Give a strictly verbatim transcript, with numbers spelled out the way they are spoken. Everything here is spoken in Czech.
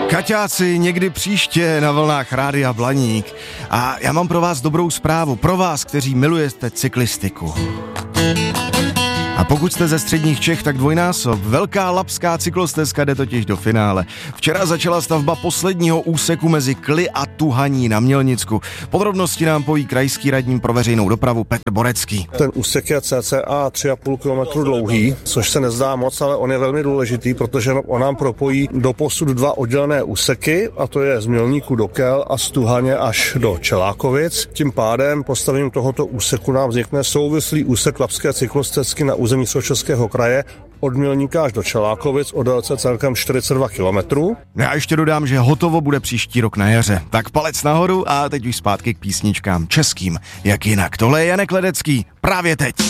Kaťáci, někdy příště na vlnách Rádia Blaník. A já mám pro vás dobrou zprávu, pro vás, kteří milujete cyklistiku. A pokud jste ze středních Čech, tak dvojnásob. Velká labská cyklostezka jde totiž do finále. Včera začala stavba posledního úseku mezi Kly a Tuhaní na Mělnicku. Podrobnosti nám poví krajský radní pro veřejnou dopravu Petr Borecký. Ten úsek je cca tři a půl kilometru dlouhý, což se nezdá moc, ale on je velmi důležitý, protože on nám propojí doposud dva oddělené úseky, a to je z Mělníku do Kel a z Tuhaně až do Čelákovic. Tím pádem postavením tohoto úseku nám vznikne souvislý úsek labské cyklostezky na území Středočeského kraje od Mělníka až do Čelákovic o délce celkem čtyřicet dva kilometrů. Já ještě dodám, že hotovo bude příští rok na jaře. Tak palec nahoru a teď už zpátky k písničkám českým. Jak jinak, tohle je Janek Ledecký právě teď.